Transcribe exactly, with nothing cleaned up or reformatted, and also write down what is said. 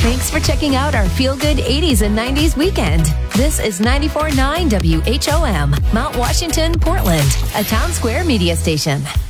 Thanks for checking out our Feel Good eighties and nineties weekend. This is ninety-four point nine W H O M, Mount Washington, Portland, a Town Square media station.